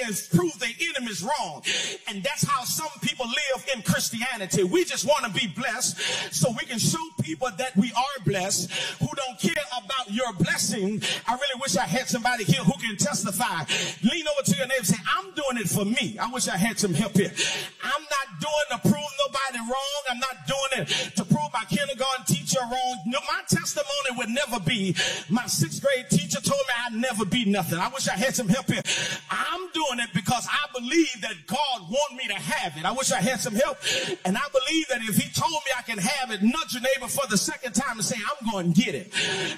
and prove their enemies wrong. And that's how some people live in Christianity. We just want to be blessed so we can show people that we are blessed who don't care about your blessing. I really wish I had somebody here who can testify. Lean over to your neighbor and say, I'm doing it for me. I wish I had some help here. I'm not doing it to prove nobody wrong. I'm not doing it to prove my kindergarten teacher wrong. No, my testimony would never be my 6th grade teacher told me I'd never be nothing. I wish I had some help here. I'm doing it because I believe that God wants me to have it. I wish I had some help. And I believe that if he told me I can have it, nudge your neighbor for the second time and say, I'm going to get it.